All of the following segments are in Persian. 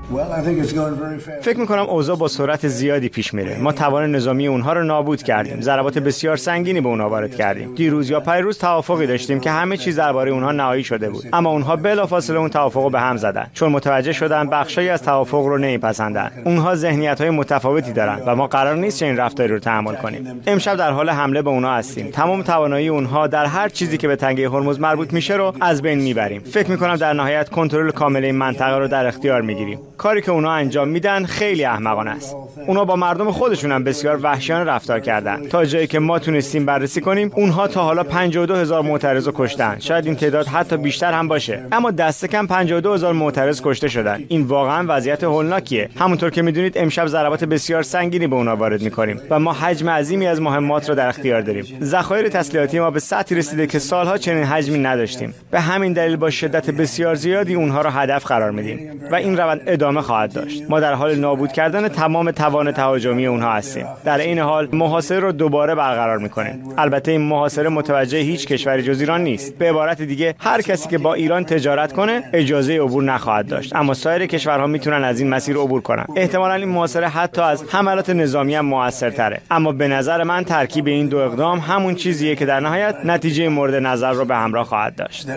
فکر می‌کنم اوضاع با سرعت زیادی پیش میره. ما توان نظامی اونها رو نابود کردیم. ضربات بسیار سنگینی به اونها وارد کردیم. دیروز یا پیروز توافقی داشتیم که همه چیز درباره اونها نهایی شده بود. اما اونها بلافاصله اون توافقو به هم زدن. چون متوجه شدن بخشایی از توافق رو نمیپسندن. اونها ذهنیت‌های متفاوتی دارن و ما قرار نیست چنین رفتاری رو تحمل کنیم. امشب در حال حمله به اونها هستیم. تمام توانایی اونها در هر چیزی که به تنگه هرمز مربوط میشه رو از بین میبریم. فکر می‌کنم در نهایت کنترل کامل این منطقه رو در اختیار میگیریم. کاری که اونها انجام میدن خیلی احمقانه است. اونها با مردم خودشون هم بسیار وحشیانه رفتار کردن. تا جایی که ما تونستیم بررسی کنیم، اونها تا حالا 52000 معترض رو کشتن. شاید این تعداد حتی بیشتر هم باشه. اما دست کم 52000 معترض کشته شدن. این واقعا وضعیت هولناکیه. همونطور که میدونید امشب ضربات بسیار سنگینی به اونها وارد میکنیم و ما حجم عظیمی از مهمات رو در اختیار داریم. ذخایر تسلیحاتی ما به سطحی رسیده که سالها چنین حجمی نداشتیم. به همین دلیل با شدت بسیار زیادی اونها رو هدف قرار میدیم و این روند ادامه خواهد داشت. ما در حال نابود کردن تمام توان تهاجمی اونها هستیم. در این حال محاصره رو دوباره برقرار میکنیم. البته این محاصره متوجه هیچ کشوری جز ایران نیست. به عبارت دیگه هر کسی که با ایران تجارت کنه اجازه عبور نخواهد داشت، اما سایر کشورها میتونن از این مسیر عبور کنن. احتمالاً این محاصره حتی از حملات نظامی هم موثرتره. اما به نظر من ترکیب این دو اقدام همون چیزیه که در نهایت نتیجه مورد نظر رو به همراه خواهد داشت.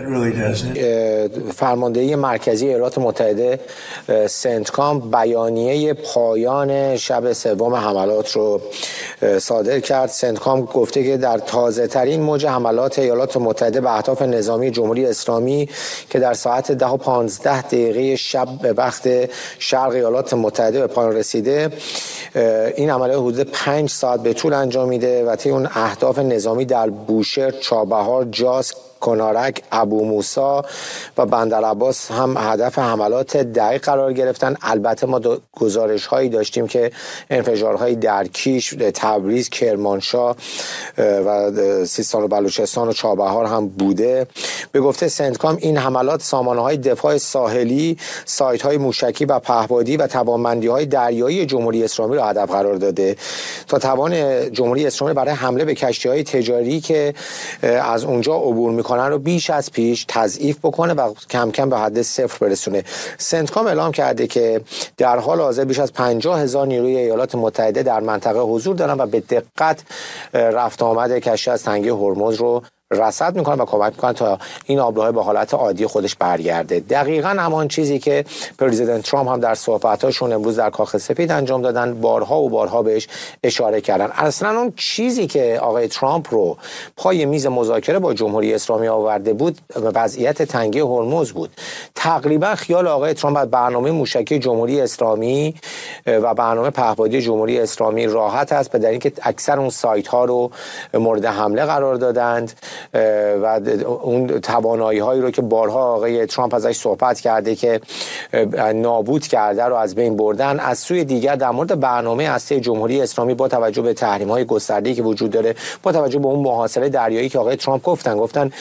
فرماندهی مرکزی ایالات متحده سنتکام بیانیه پایان شب سوم حملات رو صادر کرد. سنتکام گفته که در تازه ترین موج حملات ایالات متحده به اهداف نظامی جمهوری اسلامی که در ساعت 10:15 شب به وقت شرق ایالات متحده به پایان رسیده، این عملیات حدود 5 ساعت به طول انجام میده و طی اون اهداف نظامی در بوشهر، چابهار، جاس، کنارک، ابو موسی و بندرعباس هم هدف حملات دقیق قرار گرفتن. البته ما گزارش هایی داشتیم که انفجارهایی در کیش، تبریز، کرمانشاه و سیستان و بلوچستان و چابهار هم بوده. به گفته سنتکام این حملات سامانه های دفاع ساحلی، سایت های موشکی و پهپادی و توانمندی های دریایی جمهوری اسلامی را هدف قرار داده تا توان جمهوری اسلامی برای حمله به کشتی های تجاری که از اونجا عبور میکنن رو بیش از پیش تضعیف بکنه و کم کم به حد صفر برسونه. سنتکام اعلام کرده که در حال حاضر بیش از 50,000 نیروی ایالات متحده در منطقه حضور دارن و به دقت رفت آمد کشتی از تنگه هرمز رو رصد میکنن و کمک میکنن تا این آبراهای به حالت عادی خودش برگرده. دقیقاً همان چیزی که پرزیدنت ترامپ هم در صحبتاشون امروز در کاخ سفید انجام دادن، بارها و بارها بهش اشاره کردن. اصلا اون چیزی که آقای ترامپ رو پای میز مذاکره با جمهوری اسلامی آورده بود وضعیت تنگه هرمز بود. تقریبا خیال آقای ترامپ از برنامه موشکی جمهوری اسلامی و برنامه پهپادی جمهوری اسلامی راحت است، به دلیل اینکه اکثر اون سایت ها رو مورد حمله قرار دادند و اون توانایی هایی رو که بارها آقای ترامپ ازش صحبت کرده که نابود کرده رو از بین بردن. از سوی دیگر در مورد برنامه هسته جمهوری اسلامی با توجه به تحریم های گسترده‌ای که وجود داره، با توجه به اون محاصره دریایی که آقای ترامپ گفتن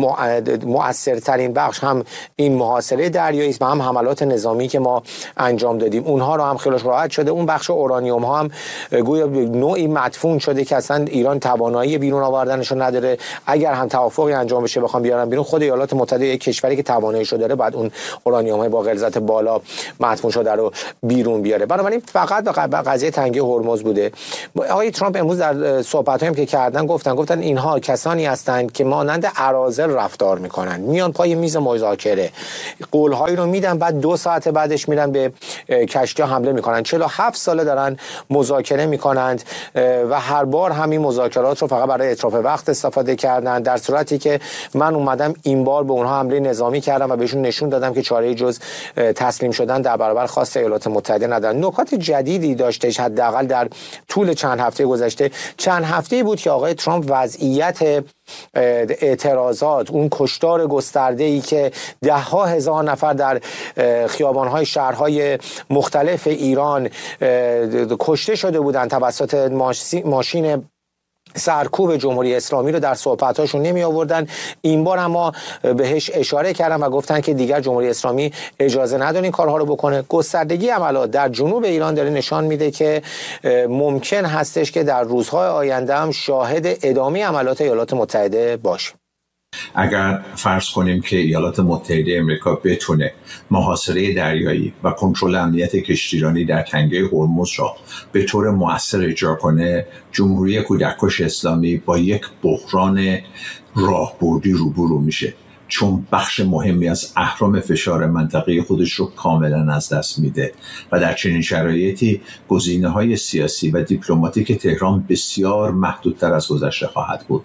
مؤثرترین بخش هم این محاصره دریایی است و هم حملات نظامی که ما انجام دادیم اونها رو هم خیلی راحت شده. اون بخش اورانیوم ها هم گویا نوعی مدفون شده که اصلا ایران توانایی بیرون آوردنش رو نداره. اگر هم توافقی انجام بشه بخوام بیارن بیرون، خود ایالات متحده یک کشوری که تواناییشو داره بعد اون اورانیوم با غلظت بالا مدفون شده رو بیرون بیاره. بنابراین فقط قضیه تنگه هرمز بوده. آقای ترامپ امروز در صحبتایی که کردن گفتن اینها کسانی هستند که مانند اراذل رفتار میکنن، میان پای میز مذاکره، قولهایی رو میدن، بعد 2 ساعت بعدش میرن به کشتی حمله میکنن. 47 ساله دارن مذاکره میکنند و هر بار همین مذاکرات رو فقط برای اتلاف وقت استفاده کردن، در صورتی که من اومدم این بار به اونها حمله نظامی کردم و بهشون نشون دادم که چاره‌ای جز تسلیم شدن در برابر خواست ایالات متحده ندارن. نکات جدیدی داشتش، حداقل در طول چند هفته گذشته. چند هفته‌ای بود که آقای ترامپ وضعیت اعتراضات، اون کشتار گسترده‌ای که 10,000 نفر در خیابان‌های شهرهای مختلف ایران کشته شده بودند توسط ماشین سرکوب جمهوری اسلامی رو در صحبتاشون نمی آوردن. این بار اما بهش اشاره کردن و گفتن که دیگر جمهوری اسلامی اجازه نداره این کارها رو بکنه. گستردگی عملیات در جنوب ایران داره نشان میده که ممکن هستش که در روزهای آینده هم شاهد ادامه عملیات ایالات متحده باشیم. اگر فرض کنیم که ایالات متحده آمریکا بتونه محاصره دریایی و کنترل امنیت کشتیرانی در تنگه هرمز را به طور مؤثر اجرا کنه، جمهوری کودککش اسلامی با یک بحران راهبردی روبرو میشه، چون بخش مهمی از اهرم فشار منطقه خودش رو کاملا از دست میده و در چنین شرایطی گزینه‌های سیاسی و دیپلماتیک تهران بسیار محدودتر از گذشته خواهد بود.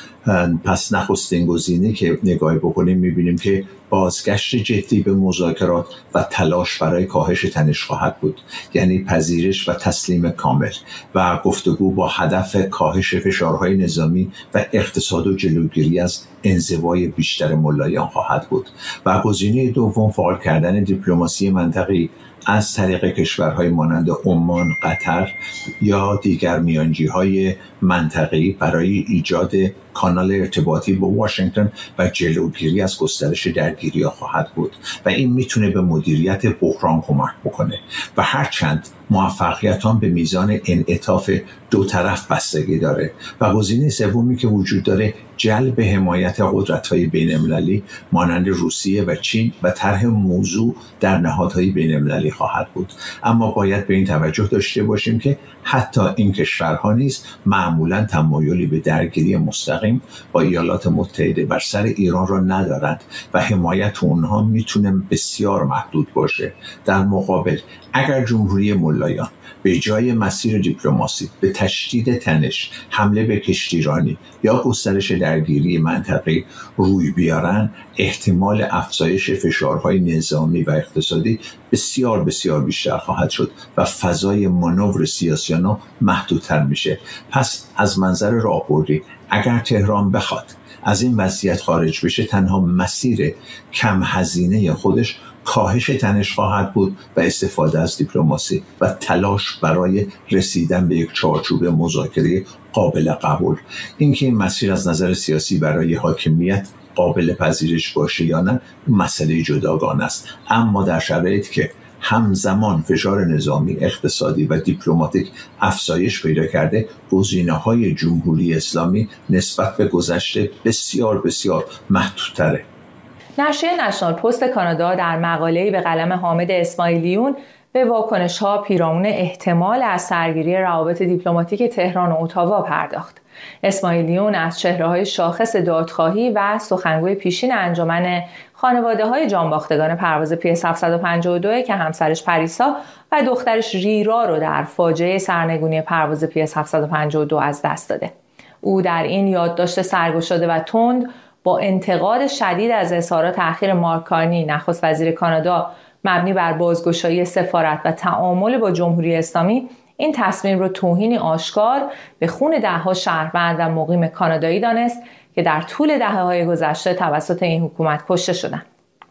پس نخستین گزینه که نگاهی بکنیم میبینیم که بازگشت جدی به مذاکرات و تلاش برای کاهش تنش خواهد بود، یعنی پذیرش و تسلیم کامل و گفتگو با هدف کاهش فشارهای نظامی و اقتصاد و جلوگیری از انزوای بیشتر ملایان خواهد بود. و گزینه دوم فعال کردن دیپلماسی منطقه‌ای از طریق کشورهای مانند عمان، قطر یا دیگر میانجی‌های منطقه‌ای برای ایجاد کانال ارتباطی با واشنگتن و جلوگیری از گسترش درگیری‌ها خواهد بود و این میتونه به مدیریت بحران کمک بکنه و هرچند موفقیت آن به میزان انعطاف دو طرف بستگی داره. و گزینه سومی که وجود داره جلب حمایت قدرت‌های بین‌المللی مانند روسیه و چین و طرح موضوع در نهادهای بین‌المللی خواهد بود. اما باید به این توجه داشته باشیم که حتی این کشورها نیز معمولاً تمایلی به درگیری مستقیم با ایالات متحده بر سر ایران را ندارند و حمایت اونها میتونه بسیار محدود باشه. در مقابل اگر جمهوری ملایان به جای مسیر دیپلماسی به تشدید تنش، حمله به کشتیرانی یا گسترش درگیری منطقه‌ای روی بیارن، احتمال افزایش فشارهای نظامی و اقتصادی بسیار بسیار بیشتر خواهد شد و فضای مانور سیاسیانا محدودتر میشه. پس از منظر راهبردی اگر تهران بخواد از این وضعیت خارج بشه، تنها مسیر کم هزینه خودش کاهش تنش خواهد بود و استفاده از دیپلماسی و تلاش برای رسیدن به یک چارچوب مذاکره قابل قبول. اینکه این مسیر از نظر سیاسی برای حاکمیت قابل پذیرش باشه یا نه مسئله جداگانه است، اما در شرایطی که همزمان فشار نظامی، اقتصادی و دیپلماتیک افزایش پیدا کرده، گزینه‌های جمهوری اسلامی نسبت به گذشته بسیار بسیار محدودتره. نشریه نشنال پست کانادا در مقاله‌ای به قلم حامد اسماعیلیون به واکنش‌ها پیرامون احتمال از سرگیری روابط دیپلماتیک تهران و اتاوا پرداخت. اسماعیلیون از چهره‌های شاخص دادخواهی و سخنگوی پیشین انجمن خانواده‌های جانباختگان پرواز PS 752 که همسرش پریسا و دخترش ریرا رو در فاجعه سرنگونی پرواز PS 752 از دست داده. او در این یادداشت سرگشاده و تند با انتقاد شدید از اظهارات تأخیر مارک کارنی، نخست وزیر کانادا، مبنی بر بازگشایی سفارت و تعامل با جمهوری اسلامی، این تصمیم رو توهینی آشکار به خون ده‌ها شهروند و مقیم کانادایی دانست که در طول دهه‌های گذشته توسط این حکومت کشته شدند.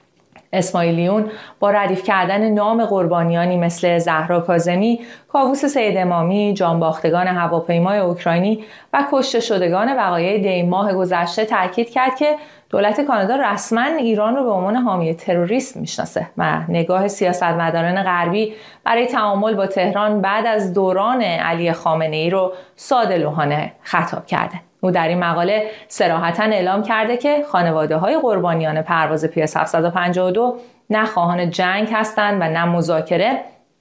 اسماعیلیون با ردیف کردن نام قربانیانی مثل زهرا کاظمی، کاووس سید امامی، جانباختگان هواپیمای اوکراینی و کشته شدگان وقایع دی ماه گذشته تاکید کرد که دولت کانادا رسما ایران رو به عنوان حامی تروریسم میشناسه و نگاه سیاستمداران غربی برای تعامل با تهران بعد از دوران علی خامنه‌ای رو ساده لوحانه خطاب کرده. او در این مقاله صراحتاً اعلام کرده که خانواده‌های قربانیان پرواز PS 752 نه خواهان جنگ هستند و نه مذاکره،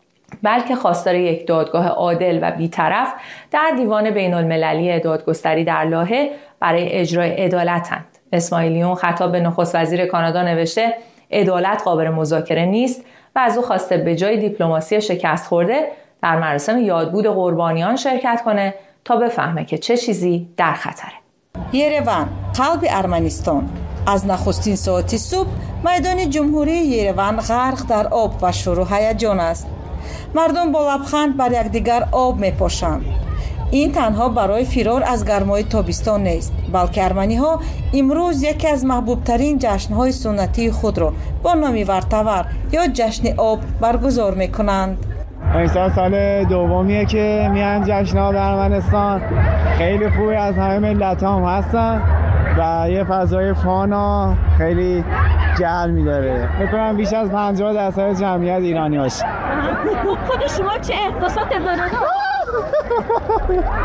بلکه خواستار یک دادگاه عادل و بی‌طرف در دیوان بین‌المللی دادگستری در لاهه برای اجرای عدالتند. اسماعیلیون خطاب به نخست وزیر کانادا نوشته عدالت قابل مذاکره نیست و از او خواسته به جای دیپلماسی شکست خورده در مراسم یادبود قربانیان شرکت کنه تا بفهمه که چه چیزی در خطره. یروان، قلب ارمنستان. از نخستین ساعت صبح میدان جمهوری یروان غرق در آب و شور و هیجان است. مردم با لبخند بر یکدیگر آب میپاشند. این تنها برای فرار از گرمای تابستان نیست، بلکه ارمنی‌ها امروز یکی از محبوب ترین جشن‌های سنتی خود را با نام ورتور یا جشن آب برگزار می‌کنند. امسال سال دومیه که میان جشن‌ها در ارمنستان. خیلی خوبی از همه ملت‌ها هم هستن و یه فضای فانا خیلی جلب داره. فکر کنم بیش از 50% جمعیت ایرانی هست. خود شما چه احساسات دارید؟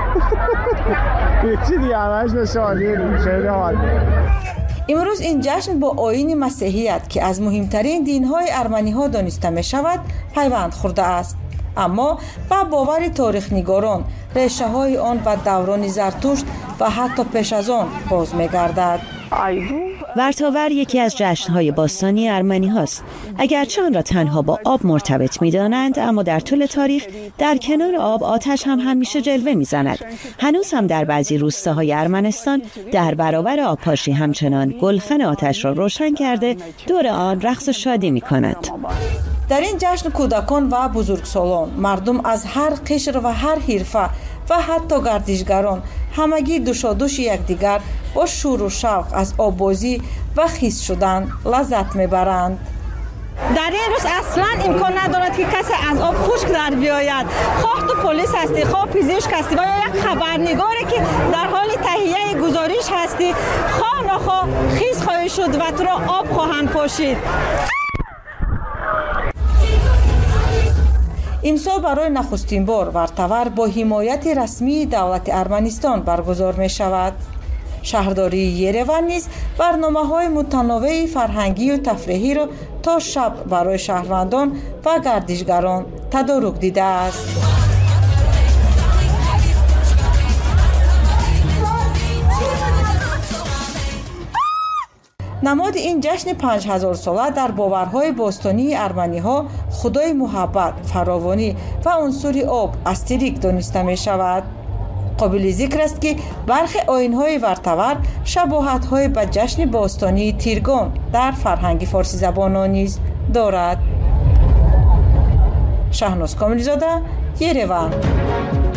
یکی دیگه همش به شادی خیلی حال. امروز این جشن با آیین مسیحیت که از مهمترین دین‌های ارمنی‌ها دانسته می‌شود پیوند خورده است، اما با باور تاریخ‌نگاران ریشه‌های آن به دوران زرتشت و حتی پیش از آن باز می‌گردد. ورتاور یکی از جشن‌های باستانی ارمنی هاست. اگرچه آن را تنها با آب مرتبط می‌دانند، اما در طول تاریخ در کنار آب آتش هم همیشه جلوه می‌زند. هنوز هم در بعضی روستاهای ارمنستان در برابر آبپاشی همچنان گلخن آتش را روشن کرده دور آن رقص و شادی می‌کنند. در این جشن کودکان و بزرگسالان، مردم از هر قشر و هر حرفه و حتی گردشگران همگی دوشادوش یکدیگر با شور و شوق از آببازی و خیس شدن لذت میبرند. در این روز اصلا امکان ندارد که کسی از آب خشک در بیاید. خواه تو پلیس هستی، خواه پزشک هستی و یا یک خبرنگاری که در حال تهیه گزارش هستی، خواه نخواه خیس خواهی شد و تو را آب خواهند پاشید. امسال برای نخستین بار ورتاور با حمایت رسمی دولت ارمنستان برگزار می شود. شهرداری یروان نیز برنامه‌های متنوع فرهنگی و تفریحی را تا شب برای شهروندان و گردشگران تدارک دیده است. نماد این جشن 5000 ساله در باورهای باستانی ارمنی‌ها خدای محبت، فراوانی و عنصر آب استریک دانسته می شود. قابل ذکر است که برخی آیین‌های ورتاور شباهت‌های به جشن باستانی تیرگان در فرهنگ فارسی زبانان نیز دارد. شهناز کاملی زاده، یروان.